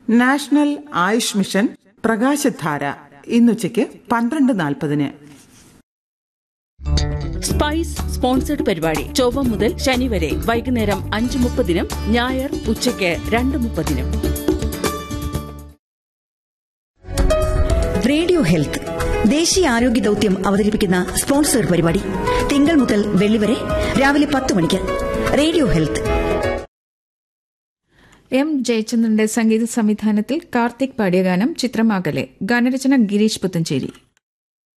National Ayush mission പ്രകാശധാര ഇന്നുച്ചയ്ക്ക് 12:40. Spice sponsored പരിപാടി ചൊവ്വ മുതൽ ശനി വരെ വൈകുന്നേരം 5:30, ഞായർ ഉച്ചയ്ക്ക് 2:30. റേഡിയോ ഹെൽത്ത് ദേശീയ ആരോഗ്യ ദൌത്യം അവതരിപ്പിക്കുന്ന സ്പോൺസർഡ് പരിപാടി തിങ്കൾ മുതൽ വെള്ളി വരെ രാവിലെ 10 മണിക്ക്. Radio health. എം ജയചന്ദ്രന്റെ സംഗീത സംവിധാനത്തിൽ കാർത്തിക് പാടിയ ഗാനം ചിത്രമാകലെ. ഗാനരചന ഗിരീഷ് പുത്തഞ്ചേരി.